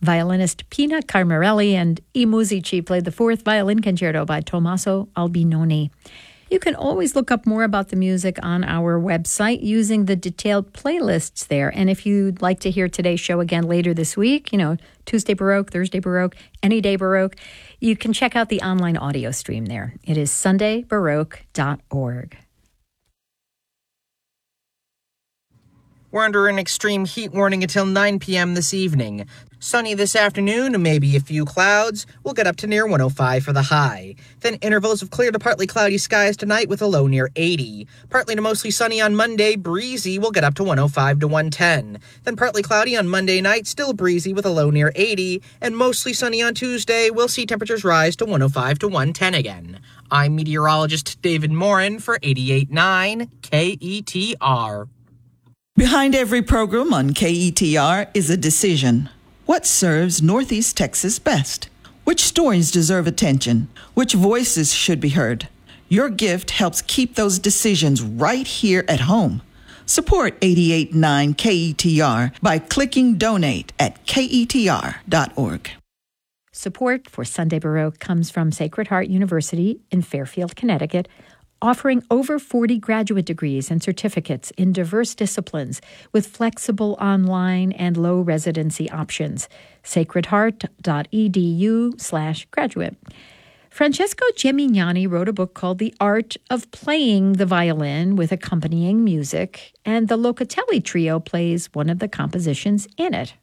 Violinist Pina Carmarelli and I Musici played the fourth violin concerto by Tommaso Albinoni. You can always look up more about the music on our website using the detailed playlists there. And if you'd like to hear today's show again later this week, Tuesday Baroque, Thursday Baroque, any day Baroque, you can check out the online audio stream there. It is sundaybaroque.org. We're under an extreme heat warning until 9 p.m. this evening. Sunny this afternoon, maybe a few clouds. We'll get up to near 105 for the high. Then intervals of clear to partly cloudy skies tonight with a low near 80. Partly to mostly sunny on Monday, breezy. We'll get up to 105 to 110. Then partly cloudy on Monday night, still breezy with a low near 80. And mostly sunny on Tuesday. We'll see temperatures rise to 105 to 110 again. I'm meteorologist David Morin for 88.9 KETR. Behind every program on KETR is a decision. What serves Northeast Texas best? Which stories deserve attention? Which voices should be heard? Your gift helps keep those decisions right here at home. Support 88.9 KETR by clicking donate at ketr.org. Support for Sunday Baroque comes from Sacred Heart University in Fairfield, Connecticut, offering over 40 graduate degrees and certificates in diverse disciplines with flexible online and low residency options. sacredheart.edu/graduate. Francesco Gemignani wrote a book called The Art of Playing the Violin with Accompanying Music, and the Locatelli Trio plays one of the compositions in it.